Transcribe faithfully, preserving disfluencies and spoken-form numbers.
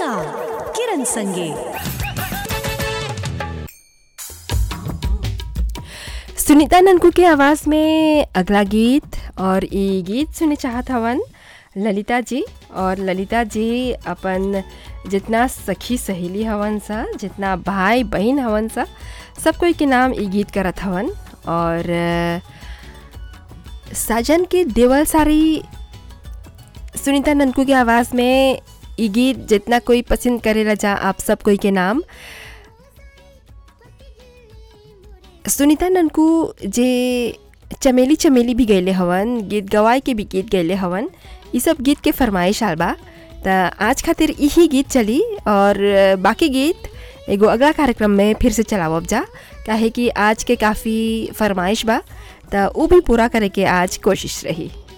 किरण संगे। सुनीता ननकू के आवाज़ में अगला गीत, और ये गीत सुने चाहत हवन ललिता जी। और ललिता जी अपन जितना सखी सहेली हवन सा, जितना भाई बहन हवन सा, सब कोई के नाम ये गीत करत हवन। और साजन के देवल सारी सुनीता ननकू की आवाज़ में ये गीत जितना कोई पसंद करेला जा आप सब कोई के नाम। सुनीता ननकू जे चमेली चमेली भी गैले हवन, गीत गवाए के भी गीत गैले हवन। ये सब गीत के फरमाइश आल बा, तो आज खातिर यही गीत चली। और बाकी गीत एगो अगला कार्यक्रम में फिर से चलावब जा, काहे कि आज के काफ़ी फरमाइश बा, तो वो भी पूरा करे के आज कोशिश रही।